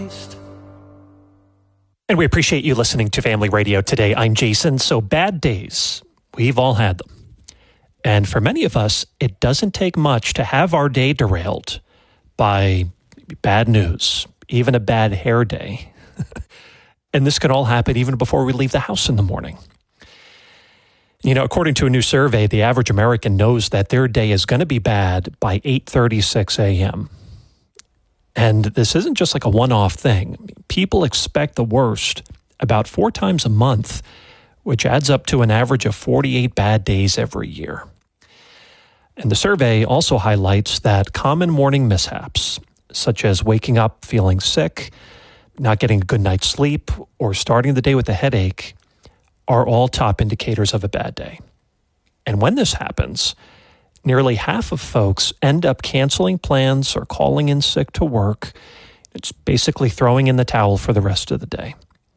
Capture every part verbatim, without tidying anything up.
And we appreciate you listening to Family Radio today. I'm Jason. So bad days, we've all had them. And for many of us, it doesn't take much to have our day derailed by bad news, even a bad hair day. And this can all happen even before we leave the house in the morning. You know, according to a new survey, the average American knows that their day is going to be bad by eight thirty-six a.m. And this isn't just like a one-off thing. People expect the worst about four times a month, which adds up to an average of forty-eight bad days every year. And the survey also highlights that common morning mishaps, such as waking up feeling sick, not getting a good night's sleep, or starting the day with a headache, are all top indicators of a bad day. And when this happens, nearly half of folks end up canceling plans or calling in sick to work. It's basically throwing in the towel for the rest of the day.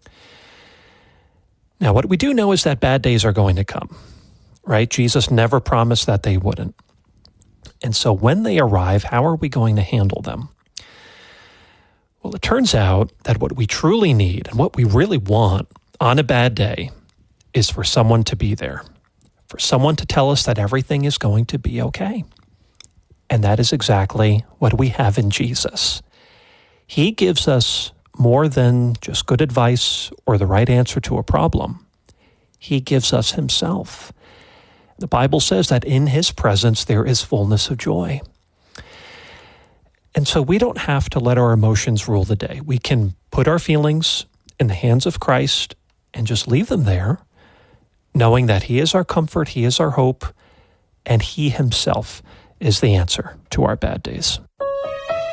Now, what we do know is that bad days are going to come, right? Jesus never promised that they wouldn't. And so when they arrive, how are we going to handle them? Well, it turns out that what we truly need and what we really want on a bad day is for someone to be there. For someone to tell us that everything is going to be okay. And that is exactly what we have in Jesus. He gives us more than just good advice or the right answer to a problem. He gives us himself. The Bible says that in his presence there is fullness of joy. And so we don't have to let our emotions rule the day. We can put our feelings in the hands of Christ and just leave them there, knowing that he is our comfort, he is our hope, and he himself is the answer to our bad days.